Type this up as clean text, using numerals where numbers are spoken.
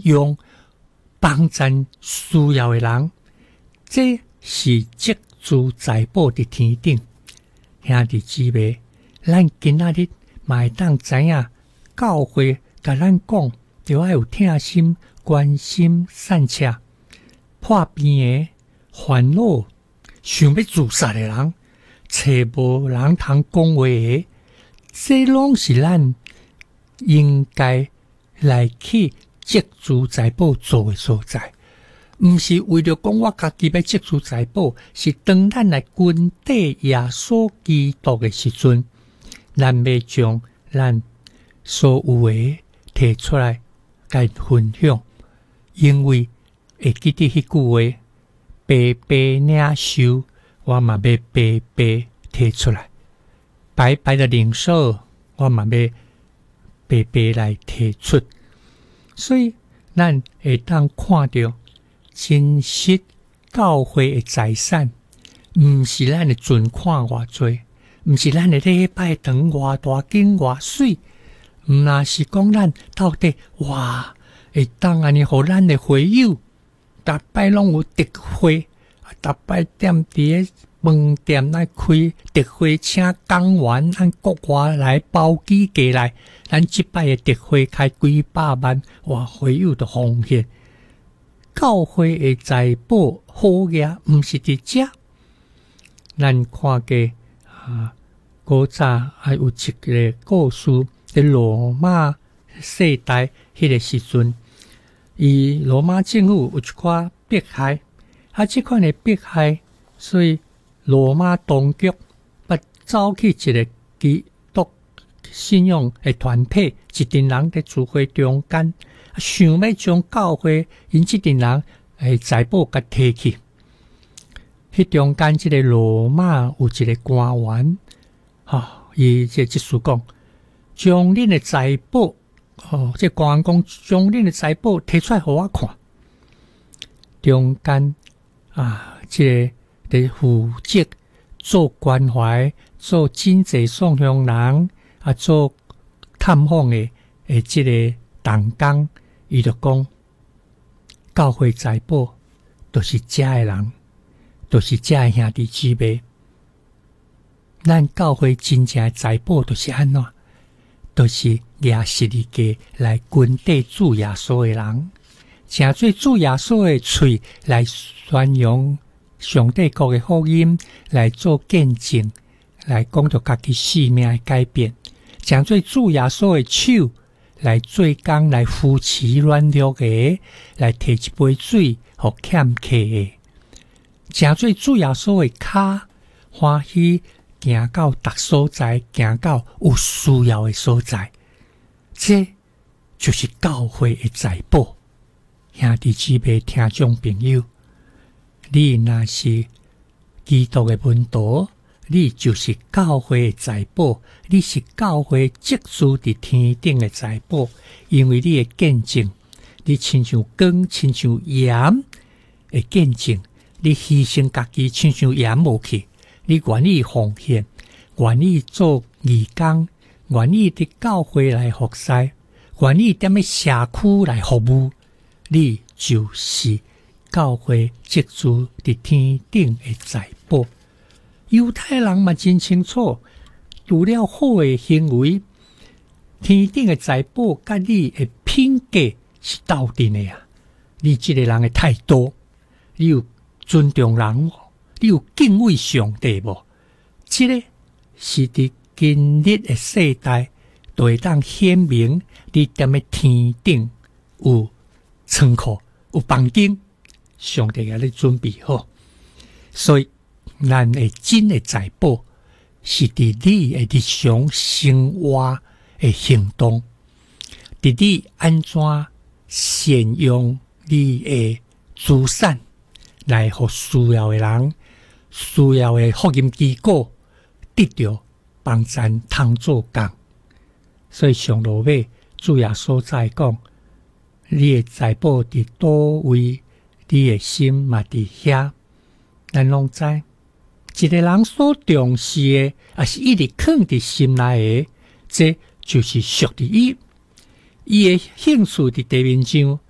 用，帮助需要的人，这是积资财宝的天顶。兄弟姊妹，咱今仔日嘛会当知影，教会甲咱讲，就要有疼心、关心、善车。破病的、烦恼、想要自杀的人，找无人通讲话的，这拢是咱应该来去积资财宝做的所在。毋是为了讲我家己要积资财宝，是当咱来跟缀耶稣基督的时阵，咱要将咱所有的摕出来甲分享，因为会记得迄句话，白白领受，我嘛要白白摕出来；白白的领受，我嘛要白白来摕出。所以，咱会当看到。真实教会的财产，毋是咱的存款偌济，毋是咱的礼拜堂偌大间偌水，毋那是讲咱到底哇，会当安尼互咱的会友，逐摆拢有特惠，逐摆踮伫个饭店来开特惠，请讲员按国外来包机过来，咱即摆的特惠开几百万，哇，会友的奉献。教会的财宝好嘢，毋是伫遮。咱看过古早还有一个故事，在罗马世代迄个时阵，罗马政府有一寡迫害，这款的迫害，所以罗马当局捌走去一个基督信仰的团体，一群人在聚会中间。想要将教会因这群人财宝甲摕去，迄中间这个罗马有一个官员，伊即事讲，将恁的财宝，这官员讲，将恁的财宝摕出来互我看。中间这个伫负责做关怀、做经济送向人做探访的这个同工。伊就讲，教会财宝都是遮的人，都是遮的兄弟姊妹。咱教会真正的财宝都是安怎？都是耶实力家来跟缀主耶稣的人，诚做主耶稣的喙来宣扬上帝国的福音，来做见证，来讲到家己生命的改变，诚做主耶稣的手。来做工来扶持软弱的，来摕一杯水互欠客的，诚做主耶稣的脚，欢喜行到逐所在，行到有需要的所在，这就是教会的财宝。兄弟姊妹、听众朋友，你若是基督的门徒，你就是教会的财宝，你是教会积资伫天顶的财宝，因为你的见证，你亲像光，亲像盐的见证，你牺牲家己，亲像盐无去，你愿意奉献，愿意做义工，愿意伫教会来服侍，愿意踮咧社区来服务，你就是教会积资伫天顶的财宝。犹太人嘛真清楚，除了好的行为，天顶的财宝甲你的品格是斗阵的啊！你这个人的态度，你有尊重人，你有敬畏上帝无？这个是伫今日的世代，都会当显明你踮咧天顶有仓库、有房间，上帝给你准备好，所以。咱的真的财宝是伫你的日常生活的行动，伫你安怎善用你的资产来互需要的人、需要的福音机构得到帮助，通做工。所以上落尾主耶稣在讲，你的财宝伫倒位，你的心嘛伫遐，咱拢知。一个人所重视的，也是一直放伫心内的，这就是属于伊的兴趣伫地面上，